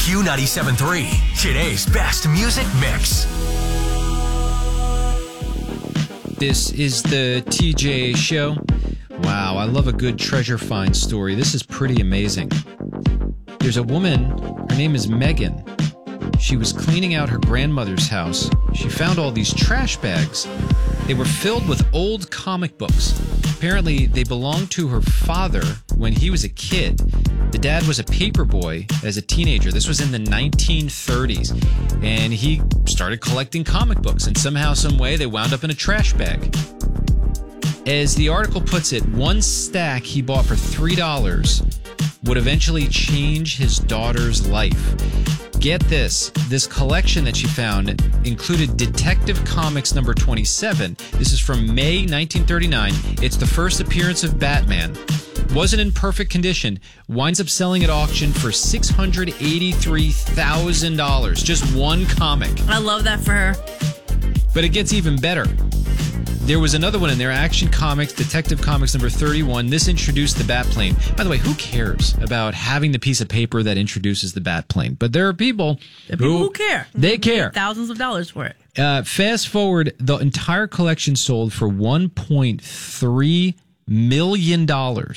Q97.3, today's best music mix. This is the TJ Show. Wow, I love a good treasure find story. This is pretty amazing. There's a woman, her name is Megan. She was cleaning out her grandmother's house. She found all these trash bags. They were filled with old comic books. Apparently, they belonged to her father when he was a kid. The dad was a paper boy as a teenager. This was in the 1930s. And he started collecting comic books. And somehow, some way, they wound up in a trash bag. As the article puts it, one stack he bought for $3 would eventually change his daughter's life. Get this collection that she found included Detective Comics number 27. This is from May 1939. It's the first appearance of Batman. Wasn't in perfect condition. Winds up selling at auction for $683,000. Just one comic. I love that for her. But it gets even better. There was another one in there, Action Comics, Detective Comics number 31. This introduced the Batplane. By the way, who cares about having the piece of paper that introduces the Batplane? But there are people who care. They care. Thousands of dollars for it. Fast forward, the entire collection sold for $1.3 million.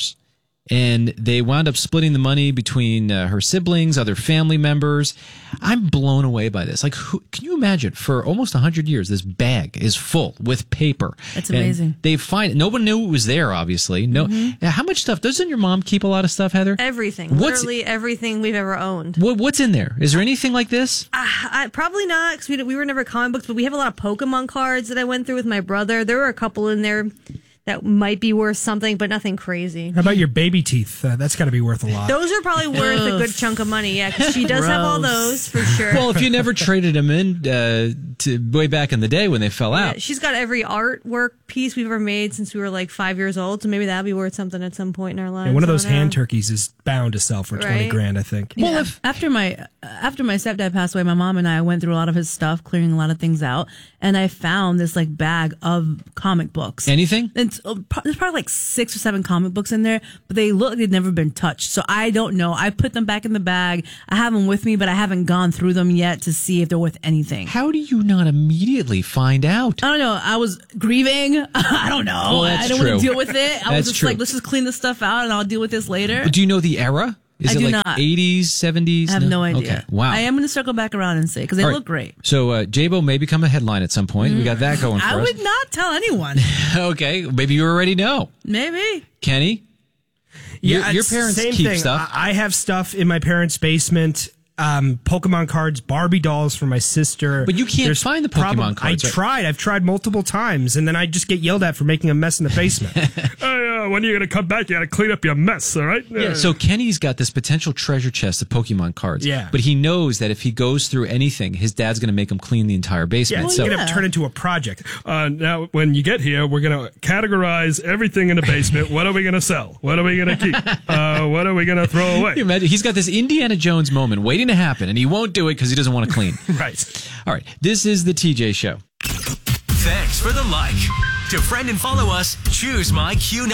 And they wound up splitting the money between her siblings, other family members. I'm blown away by this. Like, can you imagine? For almost 100 years, this bag is full with paper. That's amazing. And they find no one knew it was there. Obviously, no. Mm-hmm. How much stuff? Doesn't your mom keep a lot of stuff, Heather? Everything. Literally everything we've ever owned. What's in there? Is there anything like this? Probably not, because we were never comic books, but we have a lot of Pokemon cards that I went through with my brother. There were a couple in there that might be worth something, but nothing crazy. How about your baby teeth? That's got to be worth a lot. Those are probably worth a good chunk of money, yeah, because she does have all those, for sure. Well, if you never traded them in to way back in the day when they fell out. She's got every artwork piece we've ever made since we were like 5 years old, so maybe that'll be worth something at some point in our lives. Yeah, one of those hand turkeys is bound to sell for $20,000, I think. Well, yeah. After my stepdad passed away, my mom and I went through a lot of his stuff, clearing a lot of things out, and I found this like bag of comic books. Anything? There's probably like 6 or 7 comic books in there, but they look like they've never been touched. So I don't know. I put them back in the bag. I have them with me, but I haven't gone through them yet to see if they're worth anything. How do you not immediately find out? I don't know. I was grieving. I don't know. Well, that's I don't true. want to deal with it. I was just true. like, let's just clean this stuff out and I'll deal with this later. But do you know the era? Is it do like not. 80s, 70s? I have no idea. Okay. Wow. I am going to circle back around and see, because they look great. So J-Bo may become a headline at some point. We got that going for us. I would not tell anyone. Okay. Maybe you already know. Maybe. Kenny? Yeah, your parents same keep thing. stuff. I have stuff in my parents' basement. Pokemon cards, Barbie dolls for my sister. But you can't find the Pokemon cards. I've tried multiple times, and then I just get yelled at for making a mess in the basement. When are you going to come back? You got to clean up your mess, all right? Yeah, so Kenny's got this potential treasure chest of Pokemon cards. Yeah. But he knows that if he goes through anything, his dad's going to make him clean the entire basement. It's going to turn into a project. Now, when you get here, we're going to categorize everything in the basement. What are we going to sell? What are we going to keep? What are we going to throw away? You imagine, he's got this Indiana Jones moment waiting to happen, and he won't do it because he doesn't want to clean. Right. All right. This is the TJ Show. Thanks for the like. To friend and follow us, choose my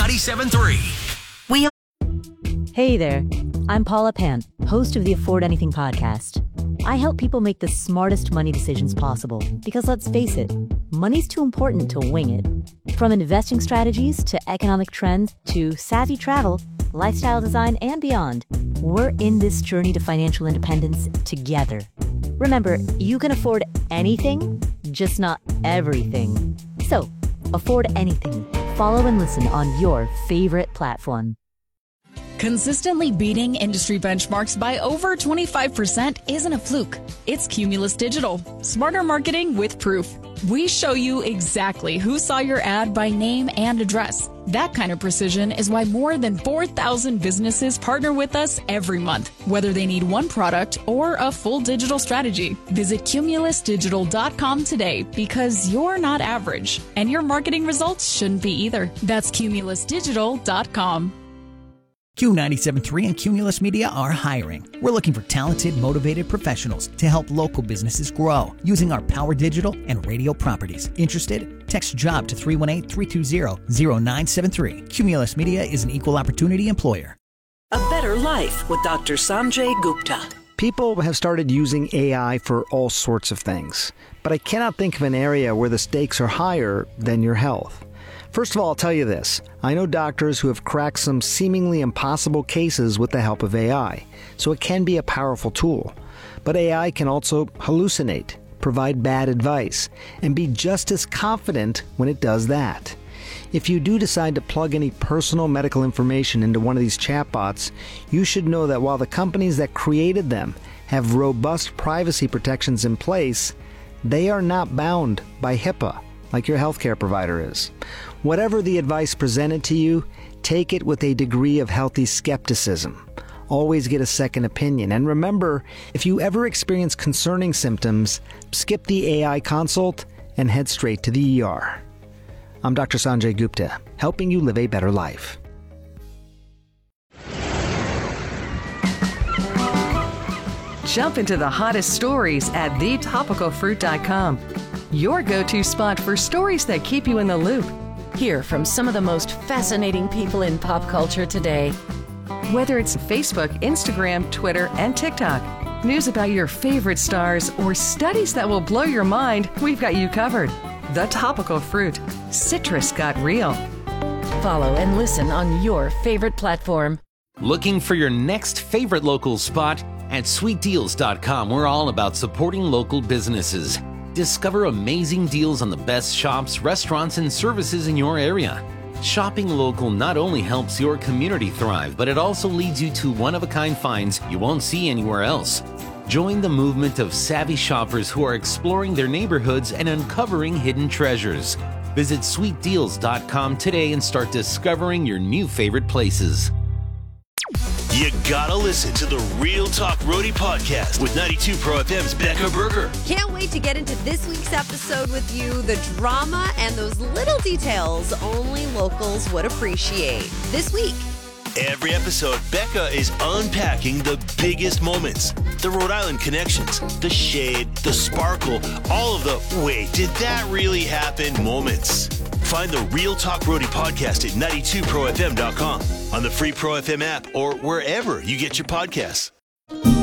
Q97.3. Hey there, I'm Paula Pant, host of the Afford Anything podcast. I help people make the smartest money decisions possible because, let's face it, money's too important to wing it. From investing strategies to economic trends to savvy travel, lifestyle design, and beyond, we're in this journey to financial independence together. Remember, you can afford anything, just not everything. So, afford anything. Follow and listen on your favorite platform. Consistently beating industry benchmarks by over 25% isn't a fluke. It's Cumulus Digital. Smarter marketing with proof. We show you exactly who saw your ad by name and address. That kind of precision is why more than 4,000 businesses partner with us every month, whether they need one product or a full digital strategy. Visit cumulusdigital.com today, because you're not average, and your marketing results shouldn't be either. That's cumulusdigital.com. Q97.3 and Cumulus Media are hiring. We're looking for talented, motivated professionals to help local businesses grow using our Power Digital and radio properties. Interested? Text JOB to 318-320-0973. Cumulus Media is an equal opportunity employer. A better life with Dr. Sanjay Gupta. People have started using AI for all sorts of things, but I cannot think of an area where the stakes are higher than your health. First of all, I'll tell you this. I know doctors who have cracked some seemingly impossible cases with the help of AI, so it can be a powerful tool. But AI can also hallucinate, provide bad advice, and be just as confident when it does that. If you do decide to plug any personal medical information into one of these chatbots, you should know that while the companies that created them have robust privacy protections in place, they are not bound by HIPAA like your healthcare provider is. Whatever the advice presented to you, take it with a degree of healthy skepticism. Always get a second opinion. And remember, if you ever experience concerning symptoms, skip the AI consult and head straight to the ER. I'm Dr. Sanjay Gupta, helping you live a better life. Jump into the hottest stories at thetopicalfruit.com. Your go-to spot for stories that keep you in the loop. Hear from some of the most fascinating people in pop culture today. Whether it's Facebook, Instagram, Twitter, and TikTok, news about your favorite stars, or studies that will blow your mind, we've got you covered. The Topical Fruit. Citrus got real. Follow and listen on your favorite platform. Looking for your next favorite local spot? At sweetdeals.com, we're all about supporting local businesses. Discover amazing deals on the best shops, restaurants, and services in your area. Shopping local not only helps your community thrive, but it also leads you to one-of-a-kind finds you won't see anywhere else. Join the movement of savvy shoppers who are exploring their neighborhoods and uncovering hidden treasures. Visit sweetdeals.com today and start discovering your new favorite places. You gotta listen to the Real Talk Roadie podcast with 92 Pro FM's Becca Berger. Can't wait to get into this week's episode with you. The drama and those little details only locals would appreciate. This week. Every episode, Becca is unpacking the biggest moments, the Rhode Island connections, the shade, the sparkle, all of the wait, did that really happen moments. Find the Real Talk Roadie podcast at 92profm.com, on the free Pro FM app, or wherever you get your podcasts.